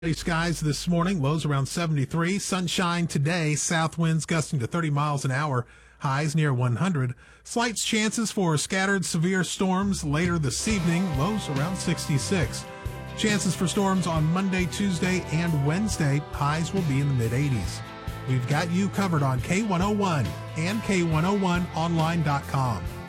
Skies this morning, lows around 73. Sunshine today, south winds gusting to 30 miles an hour, highs near 100. Slight chances for scattered severe storms later this evening, lows around 66. Chances for storms on Monday, Tuesday, and Wednesday, highs will be in the mid-80s. We've got you covered on K101 and K101online.com.